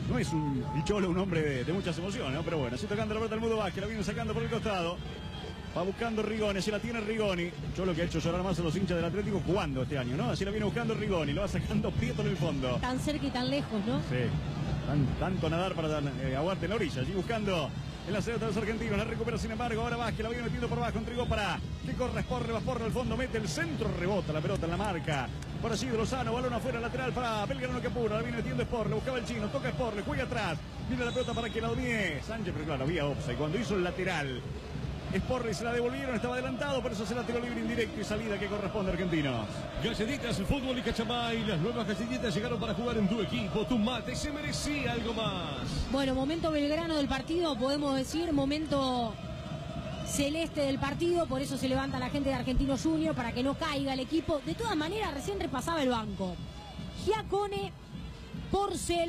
no es un Cholo, un hombre de muchas emociones, ¿no? Pero bueno, así tocando la pelota al Mudo Vázquez, la viene sacando por el costado. Va buscando Rigoni, se la tiene Rigoni. Cholo que ha hecho llorar más a los hinchas del Atlético jugando este año, ¿no? Así la viene buscando Rigoni, lo va sacando Prieto en el fondo. Tan cerca y tan lejos, ¿no? Sí, tanto nadar para aguarte en la orilla, allí buscando en la celda de los argentinos, la recupera sin embargo, ahora Vázquez la viene metiendo por abajo, entregó para que corre Sporre, va Sporre al fondo, mete el centro, rebota la pelota en la marca. Por allí de Lozano, balón afuera, lateral para Belgrano que apura, la viene metiendo Sporre, buscaba el chino, toca Sporre, juega atrás, viene la pelota para que la domine Sánchez, pero claro, había offside, cuando hizo el lateral, Sporre se la devolvieron, estaba adelantado, por eso se la tiró libre indirecto y salida que corresponde a Argentinos. Galletitas, fútbol y Cachamay, las nuevas galletitas llegaron para jugar en tu equipo, tu mate se merecía algo más. Bueno, momento Belgrano del partido, podemos decir, momento celeste del partido, por eso se levanta la gente de Argentinos Juniors para que no caiga el equipo. De todas maneras, recién repasaba el banco. Giacone, Porcel,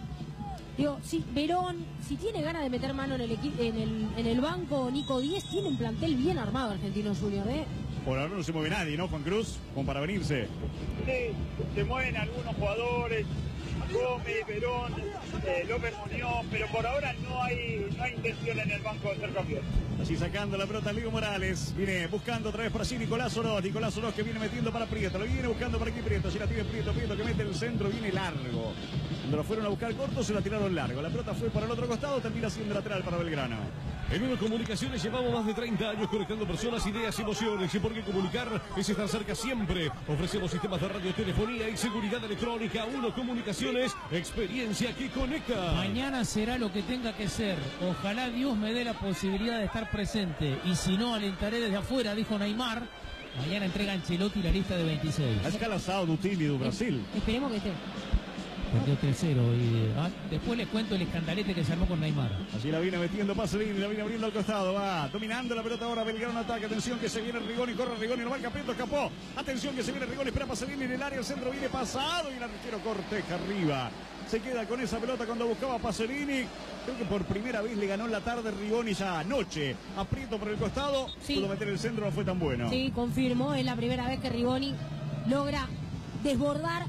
digo, sí, Verón, si tiene ganas de meter mano en el banco, Nico Díez, tiene un plantel bien armado Argentinos Juniors, ¿eh? Por ahora no se mueve nadie, ¿no, Juan Cruz? Como para venirse. Sí, se mueven algunos jugadores, Gómez, Verón, López Muñoz, pero por ahora no hay intención en el banco de ser campeón. Así sacando la pelota Ligo Morales, viene buscando otra vez por allí Nicolás Oroz que viene metiendo para Prieto, lo viene buscando por aquí Prieto, allí la tiene Prieto que mete el centro, viene largo. Cuando lo fueron a buscar corto, se la tiraron largo. La pelota fue para el otro costado, termina siendo lateral para Belgrano. En Uno Comunicaciones llevamos más de 30 años conectando personas, ideas y emociones. Y porque comunicar es estar cerca siempre. Ofrecemos sistemas de radiotelefonía y seguridad electrónica. Uno Comunicaciones, experiencia que conecta. Mañana será lo que tenga que ser. Ojalá Dios me dé la posibilidad de estar presente. Y si no, alentaré desde afuera, dijo Neymar. Mañana entrega Ancelotti la lista de 26. A escala sábado do time do Brasil. Esperemos que esté. Perdió 3-0 y después les cuento el escandalete que se armó con Neymar. Allí la viene metiendo Pasolini, la viene abriendo al costado, va dominando la pelota ahora, Belgrano ataque, atención que se viene Rigoni, corre Rigoni, no va el Capeto, escapó, atención que se viene Rigoni, espera Pasolini en el área, el centro viene pasado y el arquero Corteja arriba. Se queda con esa pelota cuando buscaba Pasolini. Creo que por primera vez le ganó en la tarde Rigoni ya anoche. Aprieto por el costado, sí. Pudo meter el centro, no fue tan bueno. Sí, confirmó, es la primera vez que Rigoni logra desbordar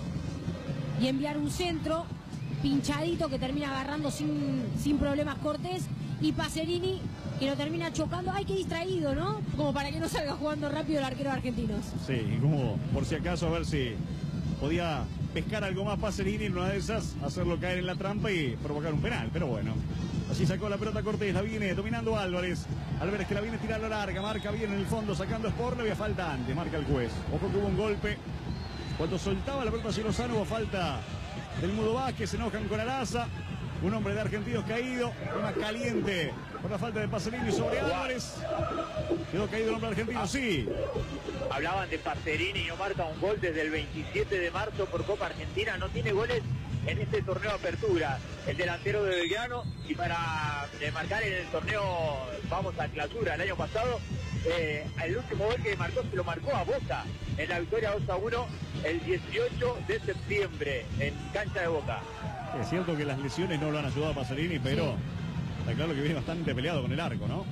y enviar un centro pinchadito que termina agarrando sin problemas Cortés, y Pacerini que lo termina chocando. Ay, qué distraído, ¿no? Como para que no salga jugando rápido el arquero de Argentinos. Sí, y como por si acaso a ver si podía pescar algo más Pacerini, en una de esas hacerlo caer en la trampa y provocar un penal, pero bueno. Así sacó la pelota Cortés, la viene dominando Álvarez que la viene a tirar a la larga, marca bien en el fondo, sacando Sport, le había falta antes, marca el juez. Ojo que hubo un golpe cuando soltaba la pelota hacia Lozano, hubo falta del Mudo Vázquez, se enojan con Araza, un hombre de Argentinos caído, una caliente por la falta de Pacerini sobre Álvarez. Quedó caído el hombre argentino, sí. Hablaban de Pacerini, no marca un gol desde el 27 de marzo por Copa Argentina, no tiene goles en este torneo de apertura, el delantero de Belgrano, y para marcar en el torneo, vamos a clausura, el año pasado, el último gol que marcó se lo marcó a Boca en la victoria 2-1 el 18 de septiembre en cancha de Boca. Es cierto que las lesiones no lo han ayudado a Pacerini, pero sí, está claro que viene bastante peleado con el arco, ¿no?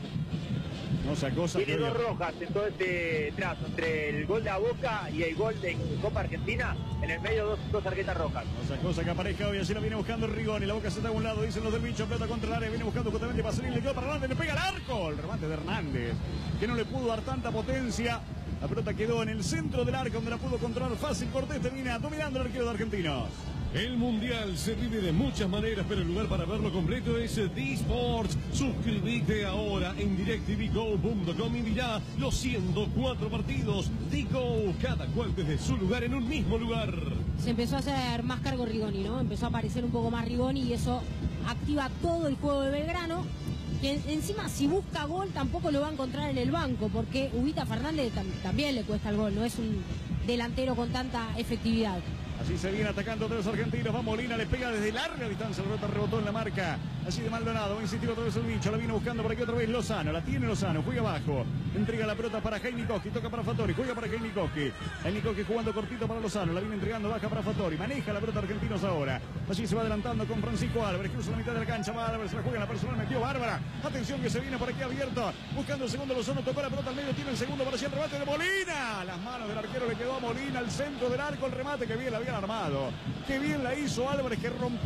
No se acosa. Tiene dos rojas en todo este trazo, entre el gol de Boca y el gol de Copa Argentina, en el medio dos tarjetas rojas. No se acosa que aparezca hoy, así la viene buscando Rigoni, la Boca se está a un lado, dicen los del bicho, pelota contra el área, viene buscando justamente Pacerini, le quedó para Hernández, le pega al arco, el remate de Hernández, que no le pudo dar tanta potencia. La pelota quedó en el centro del arco, donde la pudo controlar fácil. Cortés termina dominando el arquero de Argentinos. El Mundial se vive de muchas maneras, pero el lugar para verlo completo es D-Sports. Suscríbete ahora en DirecTVGo.com y mirá los 104 partidos. D-Go, cada cual desde su lugar en un mismo lugar. Se empezó a hacer más cargo Rigoni, ¿no? Empezó a aparecer un poco más Rigoni y eso activa todo el juego de Belgrano, que encima si busca gol tampoco lo va a encontrar en el banco, porque Ubita Fernández también le cuesta el gol, no es un delantero con tanta efectividad. Así se viene atacando otra vez argentinos. Va Molina, le pega desde larga distancia. La pelota rebotó en la marca. Así de Maldonado. Va a insistir otra vez el bicho. La viene buscando por aquí otra vez Lozano. La tiene Lozano. Juega abajo. Entrega la pelota para Heinikowski. Toca para Fattori. Juega para Heinikowski. Heinikowski jugando cortito para Lozano. La viene entregando baja para Fattori. Maneja la pelota argentinos ahora. Allí se va adelantando con Francisco Álvarez. Cruza la mitad de la cancha. Va Álvarez. La juega en la personal. Metió Bárbara. Atención que se viene por aquí abierto. Buscando el segundo Lozano. Tocó la pelota al medio. Tiene el segundo para allí el remate de Molina. Las manos del arquero le quedó a Molina. Al centro del arco. El remate que bien la habían armado. Qué bien la hizo Álvarez, que rompió